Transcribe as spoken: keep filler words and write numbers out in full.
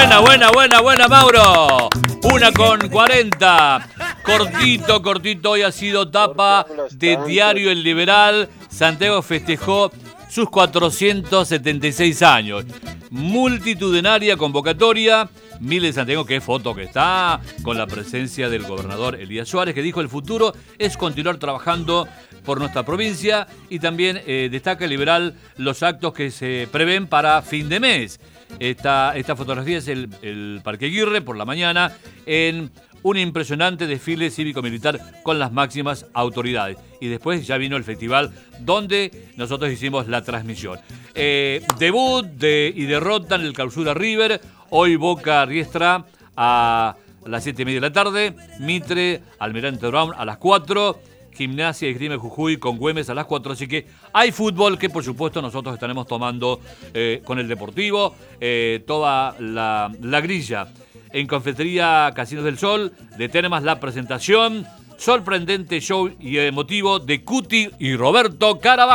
Buena, buena, buena, buena, Mauro. Una con cuarenta. Cortito, cortito. Hoy ha sido tapa de Diario El Liberal. Santiago festejó sus cuatrocientos setenta y seis años. Multitudinaria convocatoria. Miles de Santiago, qué foto que está, con la presencia del gobernador Elías Suárez, que dijo: el futuro es continuar trabajando por nuestra provincia. Y también eh, destaca el Liberal los actos que se prevén para fin de mes. Esta, esta fotografía es el, el Parque Aguirre por la mañana, en un impresionante desfile cívico-militar con las máximas autoridades. Y después ya vino el festival donde nosotros hicimos la transmisión. Eh, debut de, y derrota en el Clausura River. Hoy Boca Riestra a las siete y media de la tarde. Mitre, Almirante Brown a las cuatro. Gimnasia y Esgrima Jujuy con Güemes a las cuatro. Así que hay fútbol que, por supuesto, nosotros estaremos tomando eh, con el Deportivo. Eh, toda la, la grilla. En Confitería Casinos del Sol, de Termas, la presentación. Sorprendente show y emotivo de Cuti y Roberto Carabajal.